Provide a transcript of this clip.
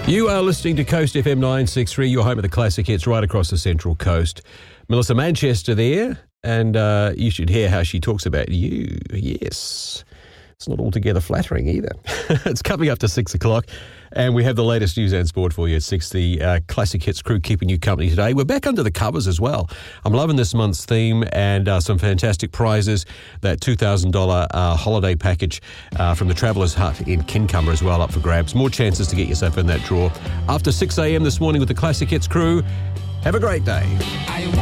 You are listening to Coast FM 963, your home of the classic hits right across the Central Coast. Melissa Manchester there, and you should hear how she talks about you. Yes, it's not altogether flattering either. It's coming up to 6 o'clock, and we have the latest news and sport for you at 6. The Classic Hits crew keeping you company today. We're back under the covers as well. I'm loving this month's theme and some fantastic prizes. That $2,000 holiday package from the Travellers Hut in Kincumber as well up for grabs. More chances to get yourself in that draw. After 6 a.m. this morning with the Classic Hits crew, have a great day.